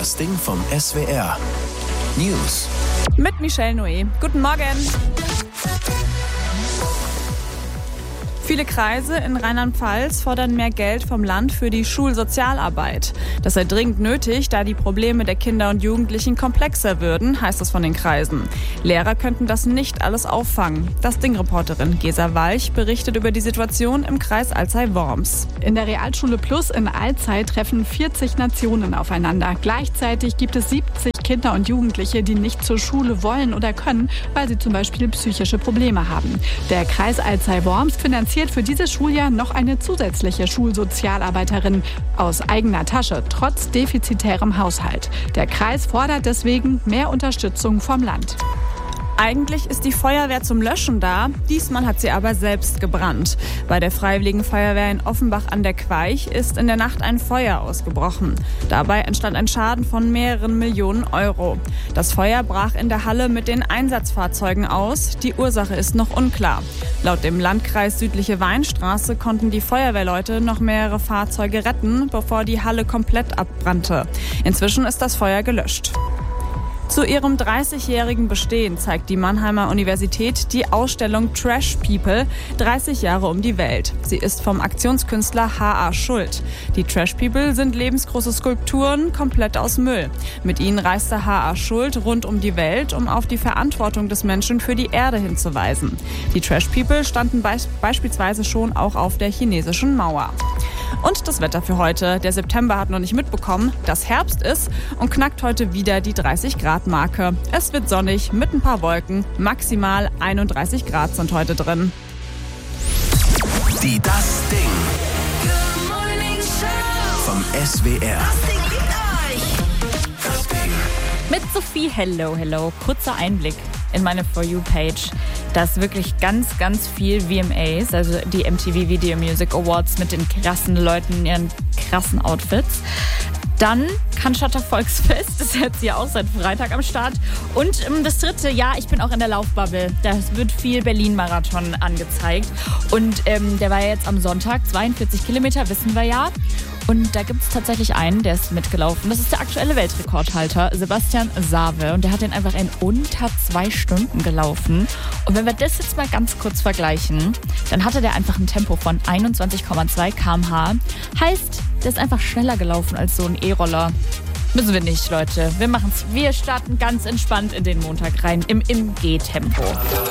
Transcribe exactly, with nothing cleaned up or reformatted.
Das Ding vom S W R. News. Mit Michelle Noé. Guten Morgen. Viele Kreise in Rheinland-Pfalz fordern mehr Geld vom Land für die Schulsozialarbeit. Das sei dringend nötig, da die Probleme der Kinder und Jugendlichen komplexer würden, heißt es von den Kreisen. Lehrer könnten das nicht alles auffangen. Das Ding-Reporterin Gesa Walch berichtet über die Situation im Kreis Alzey-Worms. In der Realschule Plus in Alzey treffen vierzig Nationen aufeinander. Gleichzeitig gibt es siebzig Kinder und Jugendliche, die nicht zur Schule wollen oder können, weil sie zum Beispiel psychische Probleme haben. Der Kreis Alzey-Worms finanziert für dieses Schuljahr noch eine zusätzliche Schulsozialarbeiterin aus eigener Tasche, trotz defizitärem Haushalt. Der Kreis fordert deswegen mehr Unterstützung vom Land. Eigentlich ist die Feuerwehr zum Löschen da, diesmal hat sie aber selbst gebrannt. Bei der Freiwilligen Feuerwehr in Offenbach an der Queich ist in der Nacht ein Feuer ausgebrochen. Dabei entstand ein Schaden von mehreren Millionen Euro. Das Feuer brach in der Halle mit den Einsatzfahrzeugen aus. Die Ursache ist noch unklar. Laut dem Landkreis Südliche Weinstraße konnten die Feuerwehrleute noch mehrere Fahrzeuge retten, bevor die Halle komplett abbrannte. Inzwischen ist das Feuer gelöscht. Zu ihrem dreißigjährigen Bestehen zeigt die Mannheimer Universität die Ausstellung Trash People – dreißig Jahre um die Welt. Sie ist vom Aktionskünstler H A Schuld. Die Trash People sind lebensgroße Skulpturen, komplett aus Müll. Mit ihnen reiste H A Schuld rund um die Welt, um auf die Verantwortung des Menschen für die Erde hinzuweisen. Die Trash People standen be- beispielsweise schon auch auf der chinesischen Mauer. Und das Wetter für heute. Der September hat noch nicht mitbekommen, dass Herbst ist und knackt heute wieder die dreißig Grad Marke. Es wird sonnig mit ein paar Wolken. Maximal einunddreißig Grad sind heute drin. Die Das Ding vom S W R. Das Ding. Mit Sophie, hello, hello. Kurzer Einblick in meine For You-Page. Da ist wirklich ganz, ganz viel V M As, also die M T V Video Music Awards mit den krassen Leuten in ihren krassen Outfits. Dann Cannstatter Volksfest, das ist jetzt ja auch seit Freitag am Start. Und ähm, das dritte, ja, ich bin auch in der Laufbubble. Da wird viel Berlin-Marathon angezeigt. Und ähm, der war ja jetzt am Sonntag, zweiundvierzig Kilometer, wissen wir ja. Und da gibt es tatsächlich einen, der ist mitgelaufen. Das ist der aktuelle Weltrekordhalter, Sebastian Sawe. Und der hat den einfach in unter zwei Stunden gelaufen. Und wenn wir das jetzt mal ganz kurz vergleichen, dann hatte der einfach ein Tempo von einundzwanzig Komma zwei Kilometer pro Stunde. Heißt, der ist einfach schneller gelaufen als so ein E-Roller. Müssen wir nicht, Leute. Wir machen's. Wir starten ganz entspannt in den Montag rein, im, im G-Tempo.